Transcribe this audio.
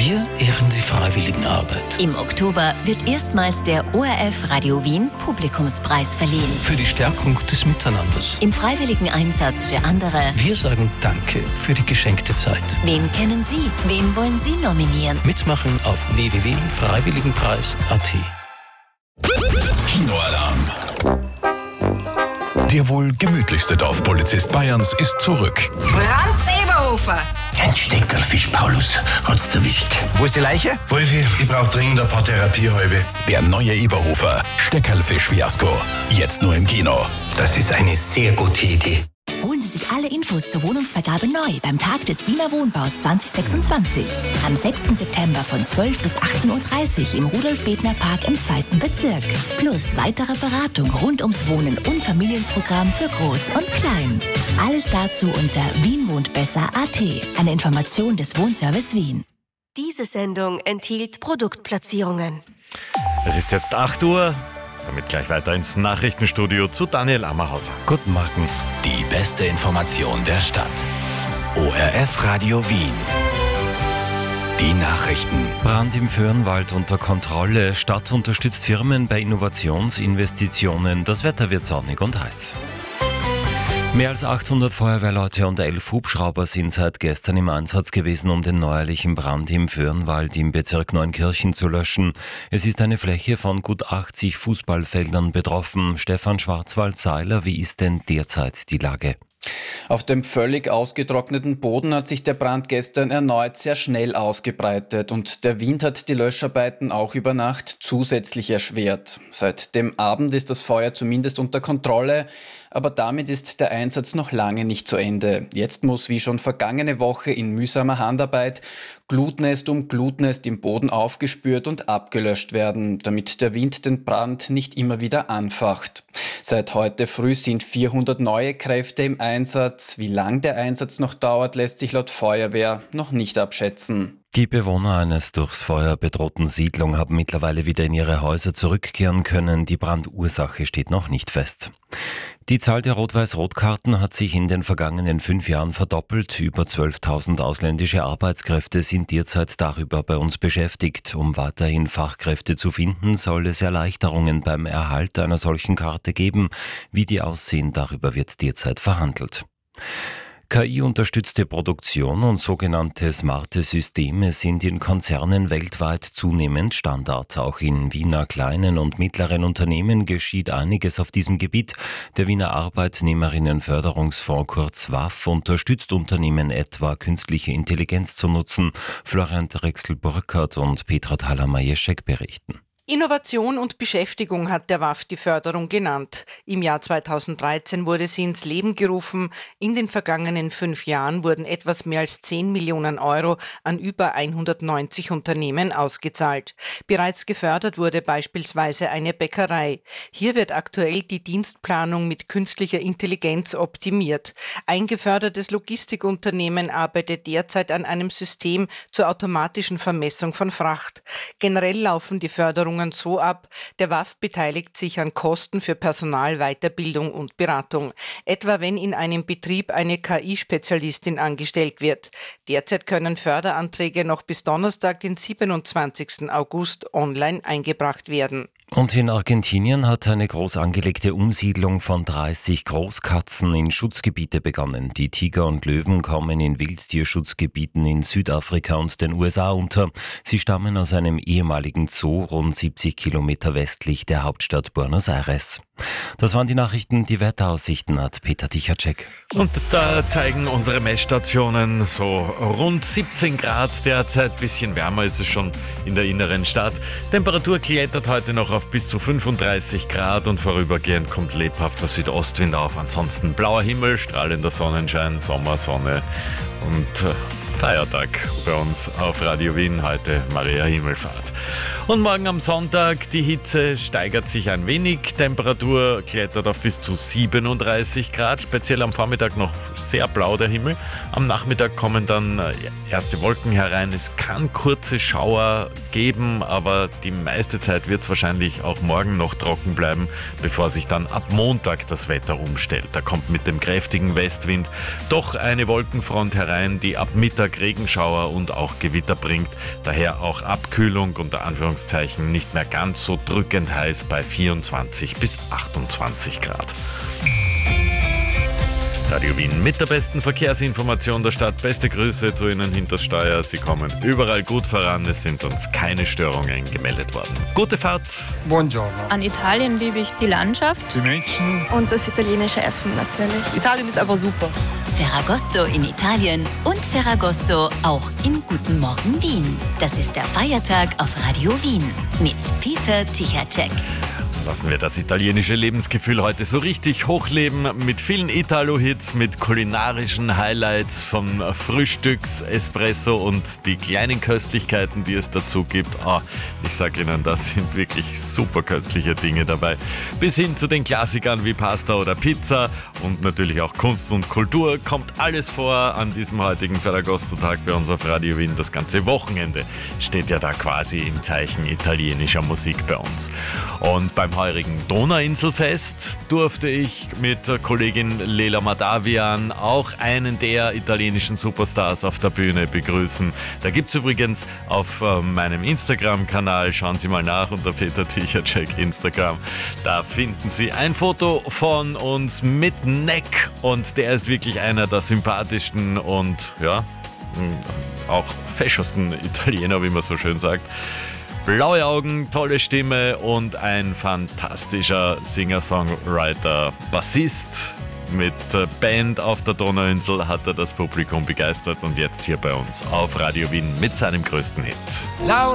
Wir ehren die Freiwilligenarbeit. Im Oktober wird erstmals der ORF Radio Wien Publikumspreis verliehen. Für die Stärkung des Miteinanders. Im freiwilligen Einsatz für andere. Wir sagen Danke für die geschenkte Zeit. Wen kennen Sie? Wen wollen Sie nominieren? Mitmachen auf www.freiwilligenpreis.at. Kinoalarm. Der wohl gemütlichste Dorfpolizist Bayerns ist zurück. Franz Eberhofer. Ein Steckerlfisch, Paulus, hat's erwischt. Wo ist die Leiche? Wolfi, ich brauche dringend ein paar Therapiehalbe. Der neue Eberhofer, Steckerlfisch-Fiasko. Jetzt nur im Kino. Das ist eine sehr gute Idee. Holen Sie sich alle Infos zur Wohnungsvergabe neu beim Tag des Wiener Wohnbaus 2026. Am 6. September von 12 bis 18.30 Uhr im Rudolf-Bethner-Park im 2. Bezirk. Plus weitere Beratung rund ums Wohnen und Familienprogramm für Groß und Klein. Alles dazu unter wienwohntbesser.at. Eine Information des Wohnservice Wien. Diese Sendung enthielt Produktplatzierungen. Es ist jetzt 8 Uhr. Damit gleich weiter ins Nachrichtenstudio zu Daniel Ammerhauser. Guten Morgen. Die beste Information der Stadt. ORF Radio Wien. Die Nachrichten. Brand im Föhrenwald unter Kontrolle. Stadt unterstützt Firmen bei Innovationsinvestitionen. Das Wetter wird sonnig und heiß. Mehr als 800 Feuerwehrleute und 11 Hubschrauber sind seit gestern im Einsatz gewesen, um den neuerlichen Brand im Föhrenwald im Bezirk Neunkirchen zu löschen. Es ist eine Fläche von gut 80 Fußballfeldern betroffen. Stefan Schwarzwald-Seiler, wie ist denn derzeit die Lage? Auf dem völlig ausgetrockneten Boden hat sich der Brand gestern erneut sehr schnell ausgebreitet und der Wind hat die Löscharbeiten auch über Nacht zusätzlich erschwert. Seit dem Abend ist das Feuer zumindest unter Kontrolle, aber damit ist der Einsatz noch lange nicht zu Ende. Jetzt muss wie schon vergangene Woche in mühsamer Handarbeit Glutnest um Glutnest im Boden aufgespürt und abgelöscht werden, damit der Wind den Brand nicht immer wieder anfacht. Seit heute früh sind 400 neue Kräfte im Einsatz. Wie lang der Einsatz noch dauert, lässt sich laut Feuerwehr noch nicht abschätzen. Die Bewohner eines durchs Feuer bedrohten Siedlung haben mittlerweile wieder in ihre Häuser zurückkehren können. Die Brandursache steht noch nicht fest. Die Zahl der Rot-Weiß-Rot-Karten hat sich in den vergangenen 5 Jahren verdoppelt. Über 12.000 ausländische Arbeitskräfte sind derzeit darüber bei uns beschäftigt. Um weiterhin Fachkräfte zu finden, soll es Erleichterungen beim Erhalt einer solchen Karte geben. Wie die aussehen, darüber wird derzeit verhandelt. KI-unterstützte Produktion und sogenannte smarte Systeme sind in Konzernen weltweit zunehmend Standard. Auch in Wiener kleinen und mittleren Unternehmen geschieht einiges auf diesem Gebiet. Der Wiener Arbeitnehmerinnenförderungsfonds kurz WAF unterstützt Unternehmen etwa, künstliche Intelligenz zu nutzen. Florian Drechsel-Burkhardt und Petra Thaler-Majeschek berichten. Innovation und Beschäftigung hat der WAF die Förderung genannt. Im Jahr 2013 wurde sie ins Leben gerufen. In den vergangenen 5 Jahren wurden etwas mehr als 10 Millionen Euro an über 190 Unternehmen ausgezahlt. Bereits gefördert wurde beispielsweise eine Bäckerei. Hier wird aktuell die Dienstplanung mit künstlicher Intelligenz optimiert. Ein gefördertes Logistikunternehmen arbeitet derzeit an einem System zur automatischen Vermessung von Fracht. Generell laufen die Förderungen so ab, der WAF beteiligt sich an Kosten für Personal, Weiterbildung und Beratung, etwa wenn in einem Betrieb eine KI-Spezialistin angestellt wird. Derzeit können Förderanträge noch bis Donnerstag, den 27. August, online eingebracht werden. Und in Argentinien hat eine groß angelegte Umsiedlung von 30 Großkatzen in Schutzgebiete begonnen. Die Tiger und Löwen kommen in Wildtierschutzgebieten in Südafrika und den USA unter. Sie stammen aus einem ehemaligen Zoo rund 70 Kilometer westlich der Hauptstadt Buenos Aires. Das waren die Nachrichten. Die Wetteraussichten hat Peter Tichacek. Und da zeigen unsere Messstationen so rund 17 Grad derzeit. Bisschen wärmer ist es schon in der inneren Stadt. Temperatur klettert heute noch auf bis zu 35 Grad und vorübergehend kommt lebhafter Südostwind auf. Ansonsten blauer Himmel, strahlender Sonnenschein, Sommersonne und Feiertag bei uns auf Radio Wien, heute Maria Himmelfahrt. Und morgen am Sonntag, die Hitze steigert sich ein wenig, Temperatur klettert auf bis zu 37 Grad, speziell am Vormittag noch sehr blau der Himmel. Am Nachmittag kommen dann erste Wolken herein, es kann kurze Schauer geben, aber die meiste Zeit wird es wahrscheinlich auch morgen noch trocken bleiben, bevor sich dann ab Montag das Wetter umstellt. Da kommt mit dem kräftigen Westwind doch eine Wolkenfront herein, die ab Mittag Nachmittag Regenschauer und auch Gewitter bringt. Daher auch Abkühlung unter Anführungszeichen, nicht mehr ganz so drückend heiß bei 24 bis 28 Grad. Radio Wien mit der besten Verkehrsinformation der Stadt. Beste Grüße zu Ihnen hinter das Steuer. Sie kommen überall gut voran. Es sind uns keine Störungen gemeldet worden. Gute Fahrt. Buongiorno. An Italien liebe ich die Landschaft. Die Menschen. Und das italienische Essen natürlich. Italien ist einfach super. Ferragosto in Italien und Ferragosto auch im Guten Morgen Wien. Das ist der Feiertag auf Radio Wien mit Peter Tichatschek. Lassen wir das italienische Lebensgefühl heute so richtig hochleben mit vielen Italo-Hits, mit kulinarischen Highlights vom Frühstücks-Espresso und die kleinen Köstlichkeiten, die es dazu gibt. Ich sage Ihnen, da sind wirklich super köstliche Dinge dabei. Bis hin zu den Klassikern wie Pasta oder Pizza und natürlich auch Kunst und Kultur kommt alles vor an diesem heutigen Ferragosto-Tag bei uns auf Radio Wien. Das ganze Wochenende steht ja da quasi im Zeichen italienischer Musik bei uns. Und beim heurigen Donauinselfest durfte ich mit der Kollegin Lela Madavian auch einen der italienischen Superstars auf der Bühne begrüßen. Da gibt es übrigens auf meinem Instagram-Kanal, schauen Sie mal nach unter Peter Tichatschek Instagram, da finden Sie ein Foto von uns mit Neck und der ist wirklich einer der sympathischsten und ja, auch feschesten Italiener, wie man so schön sagt. Blaue Augen, tolle Stimme und ein fantastischer Singer-Songwriter, Bassist. Mit Band auf der Donauinsel hat er das Publikum begeistert und jetzt hier bei uns auf Radio Wien mit seinem größten Hit.